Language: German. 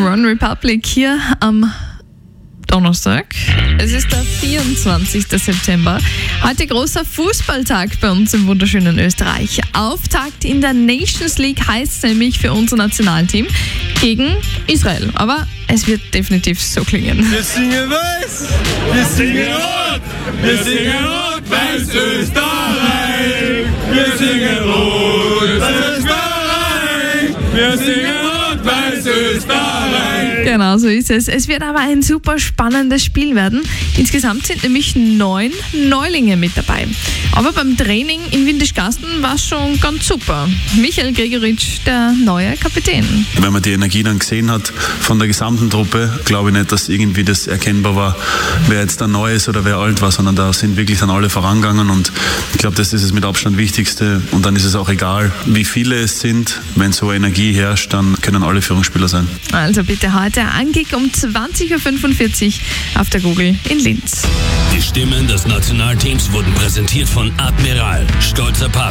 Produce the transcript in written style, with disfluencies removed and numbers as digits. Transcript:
One Republic hier am Donnerstag. Es ist der 24. September. Heute großer Fußballtag bei uns im wunderschönen Österreich. Auftakt in der Nations League heißt nämlich für unser Nationalteam gegen Israel. Aber es wird definitiv so klingen. Wir singen weiß, wir singen rot, wir singen rot, weiß Österreich. Wir singen rot, weiß Österreich. Wir singen rot, weiß Österreich. Genau, so ist es. Es wird aber ein super spannendes Spiel werden. Insgesamt sind nämlich 9 Neulinge mit dabei. Aber beim Training in Windischgarsten war es schon ganz super. Michael Gregoritsch, der neue Kapitän. Wenn man die Energie dann gesehen hat von der gesamten Truppe, glaube ich nicht, dass irgendwie das erkennbar war, wer jetzt dann neu ist oder wer alt war, sondern da sind wirklich dann alle vorangegangen und ich glaube, das ist es mit Abstand Wichtigste und dann ist es auch egal, wie viele es sind. Wenn so Energie herrscht, dann können alle Führungsspieler sein. Also bitte heute Ankick um 20.45 Uhr auf der Google in Linz. Die Stimmen des Nationalteams wurden präsentiert von Admiral, stolzer Partner